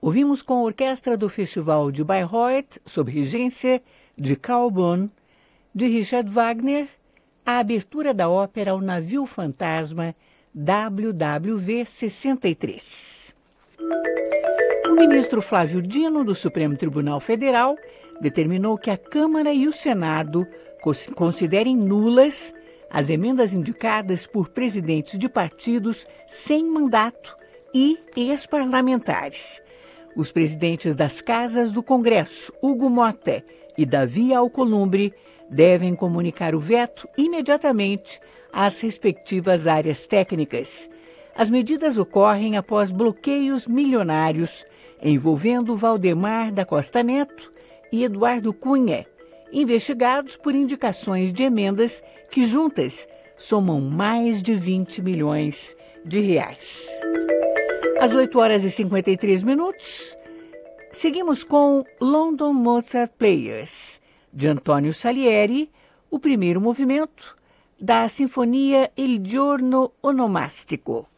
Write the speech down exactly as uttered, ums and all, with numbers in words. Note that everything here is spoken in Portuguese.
Ouvimos com a orquestra do Festival de Bayreuth, sob regência de Karl Böhm, de Richard Wagner, a abertura da ópera O Navio Fantasma, W W V sessenta e três. O ministro Flávio Dino, do Supremo Tribunal Federal, determinou que a Câmara e o Senado considerem nulas as emendas indicadas por presidentes de partidos sem mandato e ex-parlamentares. Os presidentes das casas do Congresso, Hugo Mota e Davi Alcolumbre, devem comunicar o veto imediatamente às respectivas áreas técnicas. As medidas ocorrem após bloqueios milionários envolvendo Valdemar da Costa Neto e Eduardo Cunha, investigados por indicações de emendas que juntas somam mais de vinte milhões de reais. Às oito horas e cinquenta e três minutos, seguimos com London Mozart Players, de Antônio Salieri, o primeiro movimento da Sinfonia Il Giorno Onomastico.